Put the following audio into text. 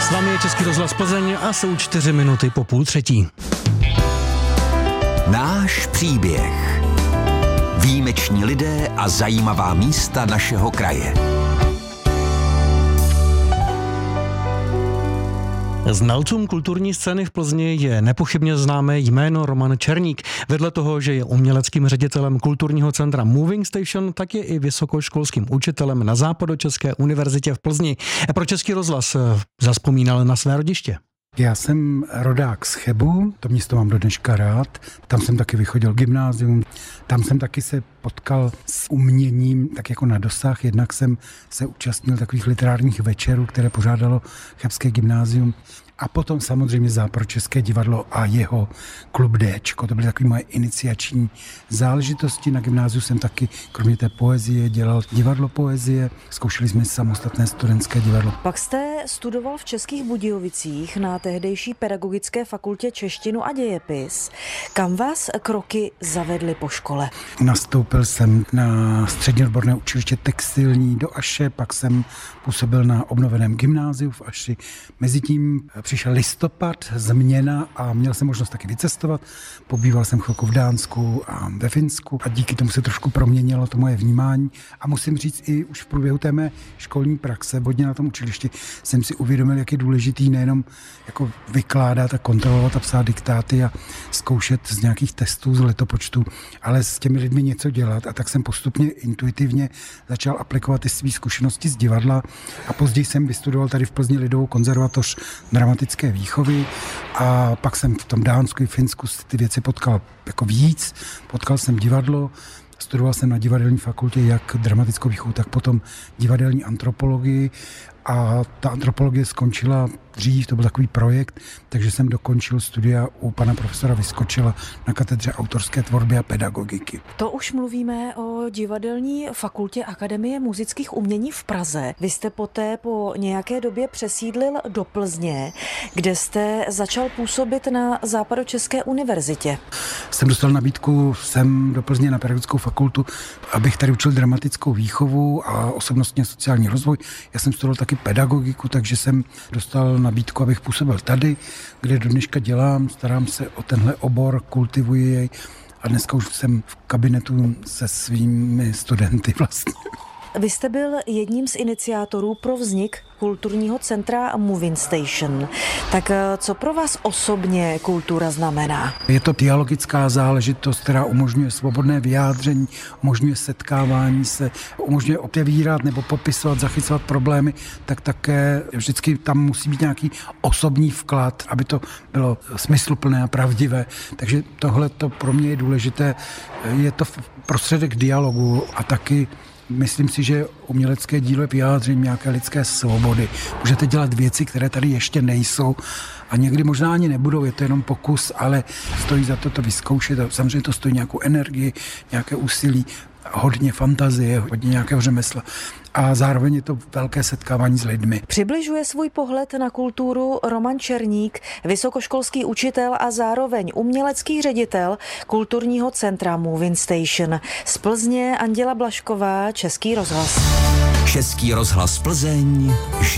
S vámi je Český rozhlas Plzeň a jsou 4 minuty po 2:30. Náš příběh. Výjimeční lidé a zajímavá místa našeho kraje. Znalcům kulturní scény v Plzni je nepochybně známé jméno Roman Černík. Vedle toho, že je uměleckým ředitelem kulturního centra Moving Station, tak je i vysokoškolským učitelem na Západočeské univerzitě v Plzni. Pro Český rozhlas zazpomínal na své rodiště. Já jsem rodák z Chebu, to město mám do dneška rád, tam jsem taky vychodil gymnázium, tam jsem taky se potkal s uměním tak jako na dosah, jednak jsem se účastnil takových literárních večerů, které pořádalo Chebské gymnázium. A potom samozřejmě Západočeské divadlo a jeho klub Déčko. To byly takové moje iniciační záležitosti. Na gymnáziu jsem taky, kromě té poezie, dělal divadlo poezie. Zkoušeli jsme samostatné studentské divadlo. Pak jste studoval v Českých Budějovicích na tehdejší pedagogické fakultě češtinu a dějepis. Kam vás kroky zavedly po škole? Nastoupil jsem na střední odborné učiliště textilní do Aše, pak jsem působil na obnoveném gymnáziu v Aši. Mezitím přišel listopad, změna a měl jsem možnost taky vycestovat. Pobýval jsem chvilku v Dánsku a ve Finsku a díky tomu se trošku proměnilo to moje vnímání. A musím říct, i už v průběhu té mé školní praxe, hodně na tom učilišti, jsem si uvědomil, jak je důležitý nejenom jako vykládat a kontrolovat a psát diktáty a zkoušet z nějakých testů, z letopočtu, ale s těmi lidmi něco dělat. A tak jsem postupně intuitivně začal aplikovat ty své zkušenosti z divadla a později jsem vystudoval tady v Plzni Lidovou konzervatoř dramatické výchovy a pak jsem v tom Dánsku i Finsku ty věci potkal jako víc. Potkal jsem divadlo, studoval jsem na divadelní fakultě jak dramatickou výchovu, tak potom divadelní antropologii a ta antropologie skončila dřív, to byl takový projekt, takže jsem dokončil studia u pana profesora Vyskočila na katedře autorské tvorby a pedagogiky. To už mluvíme o divadelní fakultě Akademie múzických umění v Praze. Vy jste poté po nějaké době přesídlil do Plzně, kde jste začal působit na Západočeské univerzitě. Jsem dostal nabídku sem do Plzně na pedagogickou fakultu, abych tady učil dramatickou výchovu a osobnostně sociální rozvoj. Já jsem studoval taky pedagogiku, takže jsem dostal nabídku, abych působil tady, kde do dneška dělám, starám se o tenhle obor, kultivuji jej a dneska už jsem v kabinetu se svými studenty vlastně. Vy jste byl jedním z iniciátorů pro vznik kulturního centra Moving Station. Tak co pro vás osobně kultura znamená? Je to dialogická záležitost, která umožňuje svobodné vyjádření, umožňuje setkávání se, umožňuje otevírat nebo popisovat, zachycovat problémy, tak také vždycky tam musí být nějaký osobní vklad, aby to bylo smysluplné a pravdivé. Takže tohle to pro mě je důležité. Je to prostředek dialogu a taky myslím si, že umělecké dílo je vyjádření nějaké lidské svobody. Můžete dělat věci, které tady ještě nejsou a někdy možná ani nebudou, je to jenom pokus, ale stojí za to vyzkoušet. Samozřejmě to stojí nějakou energii, nějaké úsilí, hodně fantazie, hodně nějakého řemesla a zároveň je to velké setkávání s lidmi. Přibližuje svůj pohled na kulturu Roman Černík, vysokoškolský učitel a zároveň umělecký ředitel kulturního centra Moving Station. Z Plzně Anděla Blašková, Český rozhlas. Český rozhlas Plzeň.